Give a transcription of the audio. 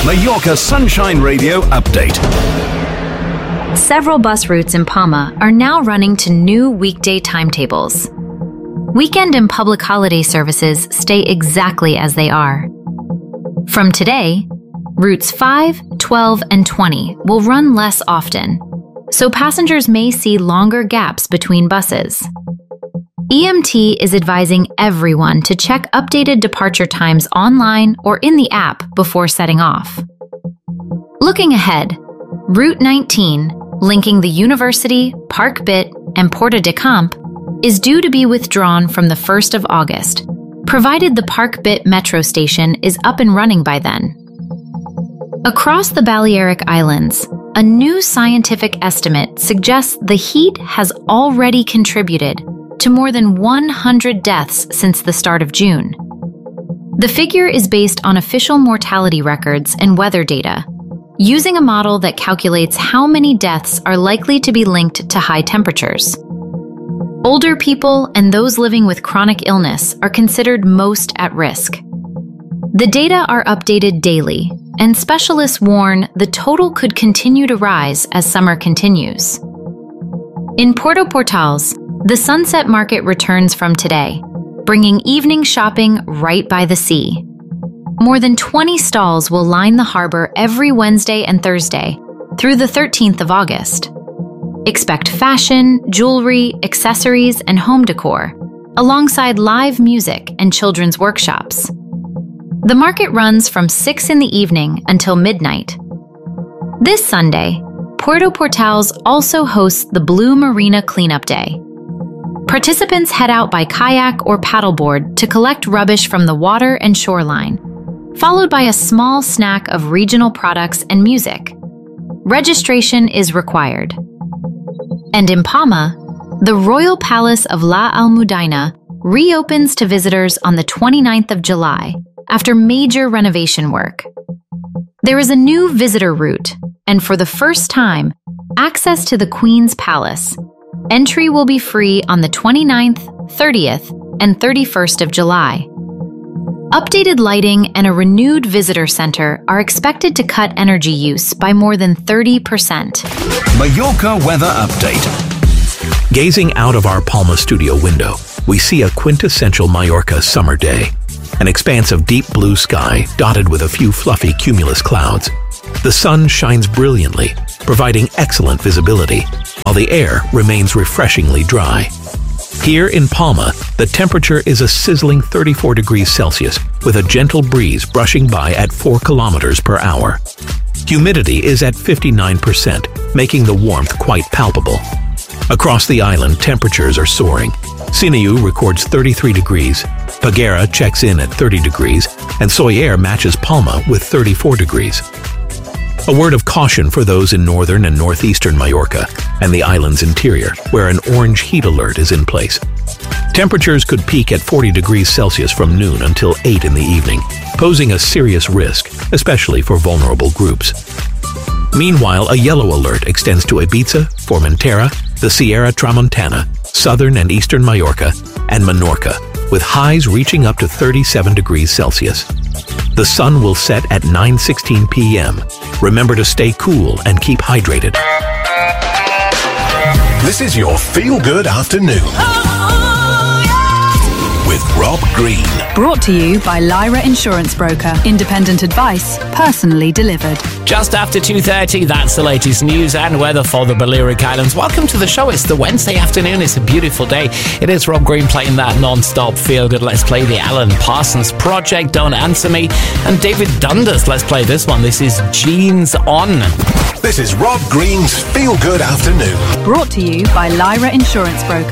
Mallorca Sunshine Radio update. Several bus routes in Palma are now running to new weekday timetables. Weekend and public holiday services stay exactly as they are. From today, routes 5, 12, and 20 will run less often, so passengers may see longer gaps between buses. EMT is advising everyone to check updated departure times online or in the app before setting off. Looking ahead, Route 19, linking the University, Parc Bit, and Porta de Camp, is due to be withdrawn from the 1st of August, provided the Parc Bit metro station is up and running by then. Across the Balearic Islands, a new scientific estimate suggests the heat has already contributed to more than 100 deaths since the start of June. The figure is based on official mortality records and weather data, using a model that calculates how many deaths are likely to be linked to high temperatures. Older people and those living with chronic illness are considered most at risk. The data are updated daily, and specialists warn the total could continue to rise as summer continues. In Puerto Portals, the Sunset Market returns from today, bringing evening shopping right by the sea. More than 20 stalls will line the harbor every Wednesday and Thursday through the 13th of August. Expect fashion, jewelry, accessories, and home decor, alongside live music and children's workshops. The market runs from 6 in the evening until midnight. This Sunday, Puerto Portals also hosts the Blue Marina Cleanup Day. Participants head out by kayak or paddleboard to collect rubbish from the water and shoreline, followed by a small snack of regional products and music. Registration is required. And in Palma, the Royal Palace of La Almudena reopens to visitors on the 29th of July after major renovation work. There is a new visitor route, and for the first time, access to the Queen's Palace. Entry will be free on the 29th, 30th, and 31st of July. Updated lighting and a renewed visitor center are expected to cut energy use by more than 30%. Mallorca weather update. Gazing out of our Palma studio window, we see a quintessential Mallorca summer day. An expanse of deep blue sky dotted with a few fluffy cumulus clouds. The sun shines brilliantly, providing excellent visibility, while the air remains refreshingly dry. Here in Palma, the temperature is a sizzling 34 degrees Celsius, with a gentle breeze brushing by at 4 kilometers per hour. Humidity is at 59%, making the warmth quite palpable. Across the island, temperatures are soaring. Sineu records 33 degrees, Peguera checks in at 30 degrees, and Soller matches Palma with 34 degrees. A word of caution for those in northern and northeastern Mallorca and the island's interior, where an orange heat alert is in place. Temperatures could peak at 40 degrees Celsius from noon until 8 in the evening, posing a serious risk, especially for vulnerable groups. Meanwhile, a yellow alert extends to Ibiza, Formentera, the Sierra Tramontana, southern and eastern Mallorca, and Menorca, with highs reaching up to 37 degrees Celsius. The sun will set at 9:16 p.m. Remember to stay cool and keep hydrated. This is your Feel Good Afternoon with Rob Green. Brought to you by Lyra Insurance Broker. Independent advice, personally delivered. Just after 2:30, that's the latest news and weather for the Balearic Islands. Welcome to the show. It's the Wednesday afternoon. It's a beautiful day. It is Rob Green playing that non-stop feel good. Let's play the Alan Parsons Project, Don't Answer Me, and David Dundas. Let's play this one. This is Jeans On. This is Rob Green's Feel Good Afternoon. Brought to you by Lyra Insurance Broker.